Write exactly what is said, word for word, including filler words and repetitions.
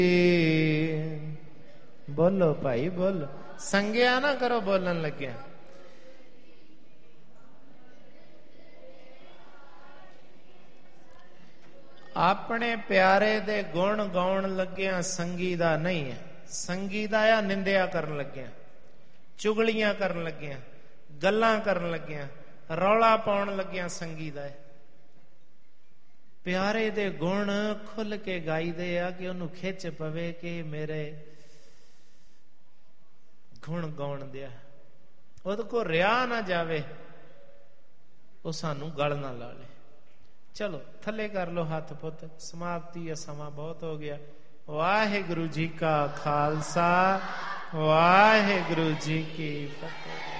बोलो भाई बोलो, संज्ञा ना करो बोलन लग्या। अपने प्यारे दे गुण गाउन लग्या संगी दा नहीं है, संगी दा या निंदिया करन लग्या, चुगलियां करन लग्या, गल्लां करन लग्या, रौला पाउन लग्या संगी दा है। प्यारे दे गुण खुल के गाई दे आ कि उन्होंने खिच पवे कि मेरे गुण गाउन दिया, उहदे को रिया ना जावे, वो सानू गल ना ला ले। चलो थले कर लो हाथ पुत, समाप्ति है, समा बहुत हो गया। वाहिगुरु जी का खालसा, वाहिगुरु जी की फतेह।